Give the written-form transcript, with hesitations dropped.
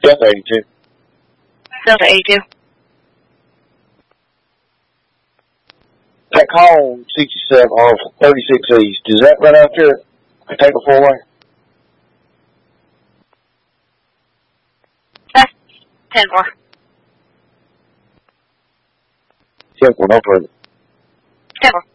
Delta 82. Delta 82. That call on 67 off 36 East, is that right out there at Table 4-way? That's 10-4. 10-4, no further. 10-4.